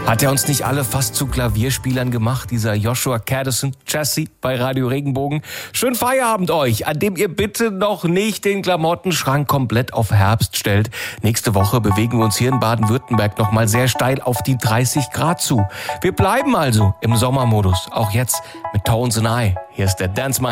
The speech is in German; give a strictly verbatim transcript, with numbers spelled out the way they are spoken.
Hat er uns nicht alle fast zu Klavierspielern gemacht, dieser Joshua Caddison Chassis bei Radio Regenbogen? Schönen Feierabend euch, an dem ihr bitte noch nicht den Klamottenschrank komplett auf Herbst stellt. Nächste Woche bewegen wir uns hier in Baden-Württemberg noch mal sehr steil auf die dreißig Grad zu. Wir bleiben also im Sommermodus, auch jetzt mit Tones and I. Hier ist der Dance